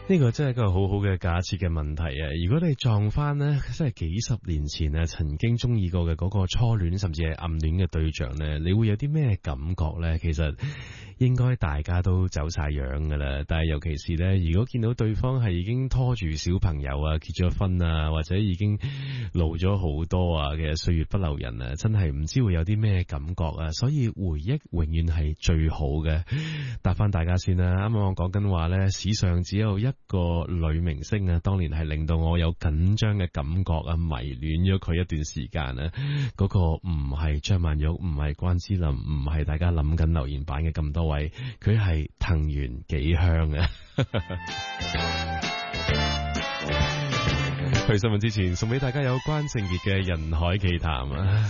呢個真係一個好好嘅假設嘅問題啊！如果你撞翻呢，真係幾十年前啊，曾經中意過嘅嗰個初戀甚至係暗戀嘅對象呢，你會有啲咩感覺呢？其實應該大家都走晒樣噶啦，但係尤其是呢，如果見到對方係已經拖住小朋友啊，結咗婚啊，或者已經老咗好多啊，其實歲月不留人啊，真係唔知會有啲咩感覺啊！所以回憶永遠係最好嘅。答翻大家先啦，啱啱我講緊話呢，史上只有一個女明星啊，當年係令到我有緊張嘅感覺啊，迷戀咗佢一段時間啊。嗰個唔係張曼玉，唔係關之琳，唔係大家諗緊留言板嘅咁多位，佢係藤原紀香啊。去新聞之前，送俾大家有關正傑嘅《人海奇談》啊。